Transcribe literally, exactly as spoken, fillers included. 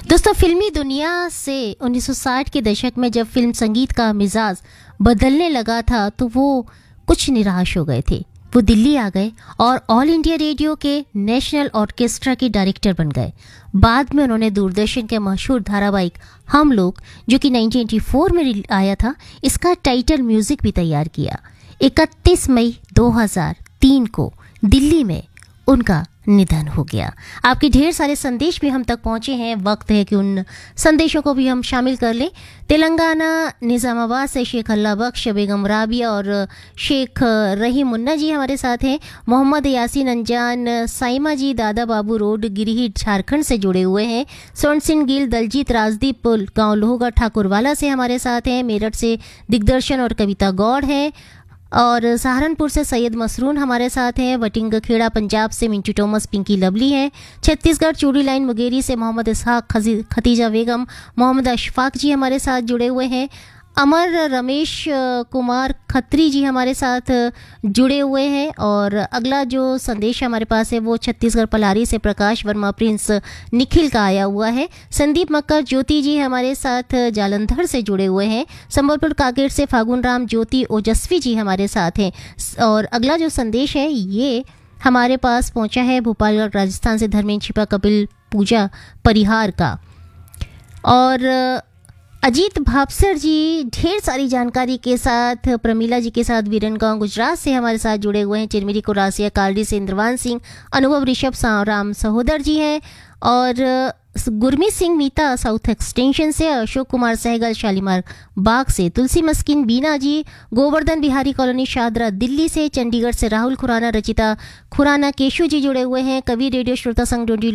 दोस्तों, फिल्मी दुनिया से उन्नीस सौ साठ के दशक में जब फिल्म संगीत का मिजाज बदलने लगा था तो वो कुछ निराश हो गए थे। वो दिल्ली आ गए और ऑल इंडिया रेडियो के नेशनल ऑर्केस्ट्रा के डायरेक्टर बन गए। बाद में उन्होंने दूरदर्शन के मशहूर धारावाहिक हम लोग, जो कि उन्नीस सौ चौरासी में आया था, इसका टाइटल म्यूजिक भी तैयार किया। इकतीस मई दो हज़ार तीन को दिल्ली में उनका निधन हो गया। आपके ढेर सारे संदेश भी हम तक पहुंचे हैं, वक्त है कि उन संदेशों को भी हम शामिल कर लें। तेलंगाना निज़ामाबाद से शेख अल्लाह बख्श, बेगम राबिया और शेख रहीम मुन्ना जी हमारे साथ हैं। मोहम्मद यासीन अंजान साइमा जी दादा बाबू रोड गिरिहीट झारखंड से जुड़े हुए हैं। स्वर्ण सिंह गिल दलजीत राजदीप गांव लोहगढ़ ठाकुरवाला से हमारे साथ हैं। मेरठ से दिग्दर्शन और कविता गौड़ हैं और सहारनपुर से सैयद मसरून हमारे साथ हैं। वटिंग खेड़ा पंजाब से मिंटू टॉमस पिंकी लवली हैं। छत्तीसगढ़ चूड़ी लाइन मुगेरी से मोहम्मद इसहाक खतीजा बेगम, मोहम्मद अशफाक जी हमारे साथ जुड़े हुए हैं। अमर रमेश कुमार खत्री जी हमारे साथ जुड़े हुए हैं। और अगला जो संदेश हमारे पास है वो छत्तीसगढ़ पलारी से प्रकाश वर्मा प्रिंस निखिल का आया हुआ है। संदीप मक्कर ज्योति जी हमारे साथ जालंधर से जुड़े हुए हैं। संबलपुर काकेट से फागुन राम ज्योति ओजस्वी जी हमारे साथ हैं। और अगला जो संदेश है ये हमारे पास पहुंचा है भोपालगढ़ राजस्थान से धर्मेंद्र छिपा कपिल पूजा परिहार का। और अजीत भापसर जी ढेर सारी जानकारी के साथ प्रमीला जी के साथ वीरनगांव गुजरात से हमारे साथ जुड़े हुए हैं। चिरमिरी कोरासिया कालडी से इंद्रवान सिंह, अनुभव ऋषभ राम सहोदर जी हैं। और गुरमीत सिंह मीता साउथ एक्सटेंशन से, अशोक कुमार सहगल शालीमार बाग से, तुलसी मस्किन बीना जी गोवर्धन बिहारी कॉलोनी शादरा दिल्ली से, चंडीगढ़ से राहुल खुराना रचिता खुराना केशु जी जुड़े हुए हैं। कवि रेडियो श्रोता संघ